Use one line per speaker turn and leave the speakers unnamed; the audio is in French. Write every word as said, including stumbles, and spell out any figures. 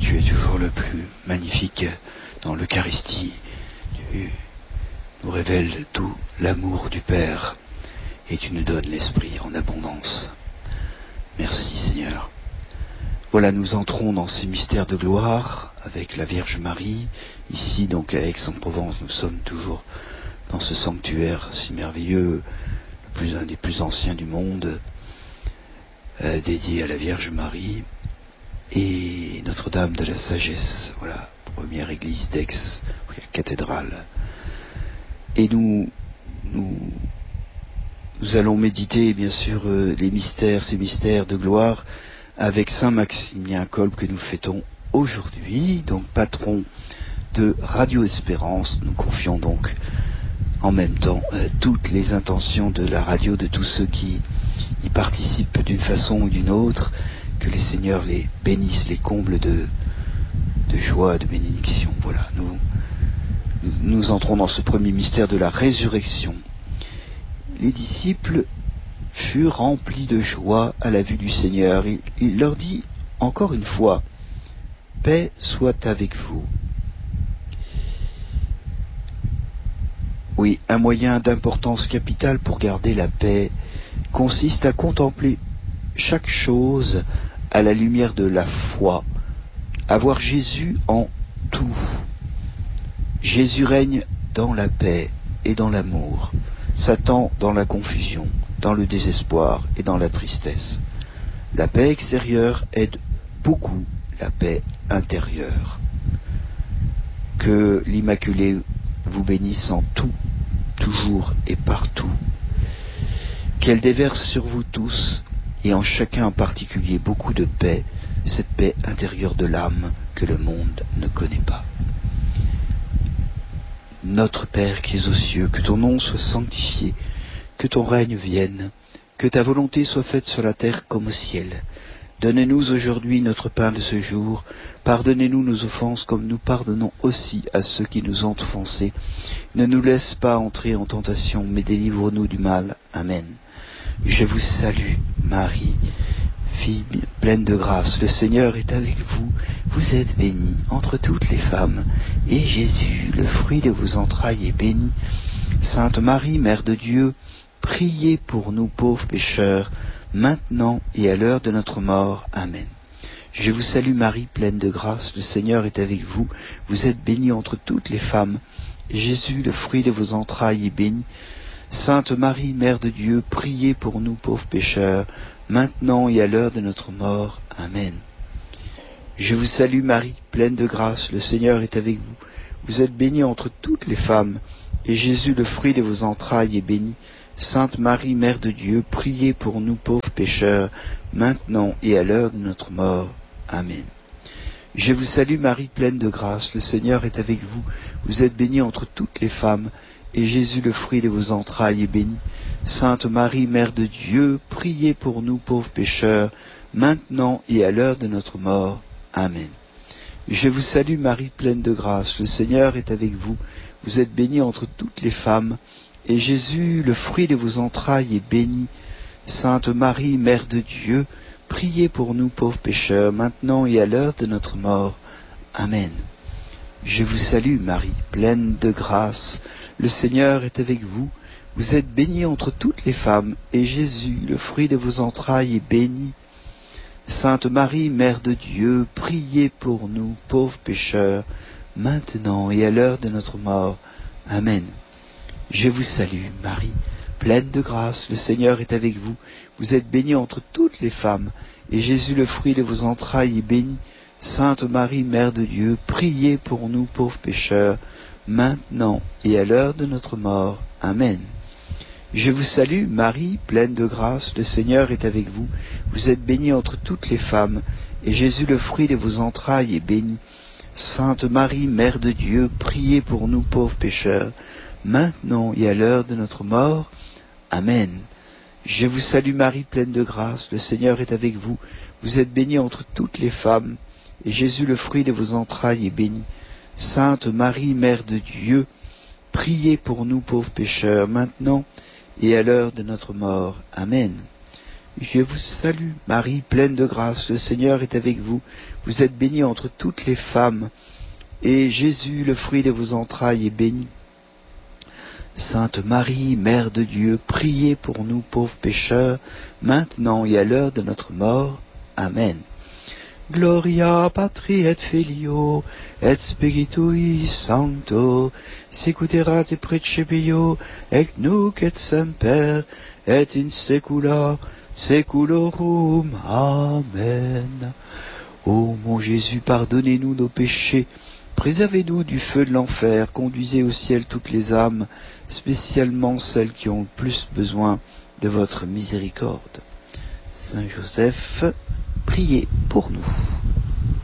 tu es toujours le plus magnifique dans l'Eucharistie. Tu nous révèles tout l'amour du Père et tu nous donnes l'Esprit en abondance. Merci Seigneur. Voilà, nous entrons dans ces mystères de gloire avec la Vierge Marie. Ici, donc, à Aix-en-Provence, nous sommes toujours dans ce sanctuaire si merveilleux, le plus, un des plus anciens du monde, euh, dédié à la Vierge Marie. Et Notre-Dame de la Sagesse, voilà, première église d'Aix, cathédrale. Et nous, nous, nous allons méditer, bien sûr, euh, les mystères, ces mystères de gloire, avec Saint Maximilien Kolb que nous fêtons aujourd'hui, donc patron de Radio Espérance. Nous confions donc en même temps euh, toutes les intentions de la radio, de tous ceux qui y participent d'une façon ou d'une autre, que les seigneurs les bénissent, les comblent de, de joie, de bénédiction. Voilà, nous, nous entrons dans ce premier mystère de la résurrection. Les disciples furent remplis de joie à la vue du Seigneur. Il, il leur dit encore une fois, « Paix soit avec vous ». Oui, un moyen d'importance capitale pour garder la paix consiste à contempler chaque chose à la lumière de la foi, à voir Jésus en tout. Jésus règne dans la paix et dans l'amour, Satan dans la confusion, dans le désespoir et dans la tristesse. La paix extérieure aide beaucoup la paix intérieure. Que l'Immaculée vous bénisse en tout, toujours et partout. Qu'elle déverse sur vous tous et en chacun en particulier beaucoup de paix, cette paix intérieure de l'âme que le monde ne connaît pas. Notre Père qui es aux cieux, que ton nom soit sanctifié, que ton règne vienne, que ta volonté soit faite sur la terre comme au ciel. Donne-nous aujourd'hui notre pain de ce jour. Pardonnez-nous nos offenses comme nous pardonnons aussi à ceux qui nous ont offensés. Ne nous laisse pas entrer en tentation, mais délivre-nous du mal. Amen. Je vous salue, Marie, fille pleine de grâce. Le Seigneur est avec vous. Vous êtes bénie entre toutes les femmes. Et Jésus, le fruit de vos entrailles, est béni. Sainte Marie, Mère de Dieu, priez pour nous pauvres pécheurs, maintenant et à l'heure de notre mort. Amen. Je vous salue Marie, pleine de grâce, le Seigneur est avec vous. Vous êtes bénie entre toutes les femmes, et Jésus, le fruit de vos entrailles, est béni. Sainte Marie, Mère de Dieu, priez pour nous pauvres pécheurs, maintenant et à l'heure de notre mort. Amen. Je vous salue Marie, pleine de grâce, le Seigneur est avec vous. Vous êtes bénie entre toutes les femmes, et Jésus, le fruit de vos entrailles, est béni. Sainte Marie, Mère de Dieu, priez pour nous pauvres pécheurs, maintenant et à l'heure de notre mort. Amen. Je vous salue Marie, pleine de grâce, le Seigneur est avec vous. Vous êtes bénie entre toutes les femmes, et Jésus, le fruit de vos entrailles, est béni. Sainte Marie, Mère de Dieu, priez pour nous pauvres pécheurs, maintenant et à l'heure de notre mort. Amen. Je vous salue Marie, pleine de grâce, le Seigneur est avec vous. Vous êtes bénie entre toutes les femmes, et Jésus, le fruit de vos entrailles, est béni. Sainte Marie, Mère de Dieu, priez pour nous pauvres pécheurs, maintenant et à l'heure de notre mort. Amen. Je vous salue Marie, pleine de grâce, le Seigneur est avec vous. Vous êtes bénie entre toutes les femmes, et Jésus, le fruit de vos entrailles, est béni. Sainte Marie, Mère de Dieu, priez pour nous pauvres pécheurs, maintenant et à l'heure de notre mort. Amen. Je vous salue, Marie, pleine de grâce, le Seigneur est avec vous. Vous êtes bénie entre toutes les femmes, et Jésus, le fruit de vos entrailles, est béni. Sainte Marie, Mère de Dieu, priez pour nous pauvres pécheurs, maintenant et à l'heure de notre mort. Amen. Je vous salue, Marie, pleine de grâce, le Seigneur est avec vous. Vous êtes bénie entre toutes les femmes, et Jésus, le fruit de vos entrailles, est béni. Sainte Marie, Mère de Dieu, priez pour nous pauvres pécheurs, maintenant et à l'heure de notre mort. Amen. Je vous salue Marie, pleine de grâce, le Seigneur est avec vous. Vous êtes bénie entre toutes les femmes, et Jésus, le fruit de vos entrailles, est béni. Sainte Marie, Mère de Dieu, priez pour nous pauvres pécheurs, maintenant et à l'heure de notre mort. Amen. Je vous salue, Marie, pleine de grâce, le Seigneur est avec vous. Vous êtes bénie entre toutes les femmes, et Jésus, le fruit de vos entrailles, est béni. Sainte Marie, Mère de Dieu, priez pour nous pauvres pécheurs, maintenant et à l'heure de notre mort. Amen. Gloria patri et filio, et spiritui sancto, sicuterat et precepio, et nunc et semper, et in saecula saeculorum. Amen. Ô mon Jésus, pardonnez-nous nos péchés, préservez-nous du feu de l'enfer, conduisez au ciel toutes les âmes, spécialement celles qui ont le plus besoin de votre miséricorde. Saint Joseph, priez pour nous.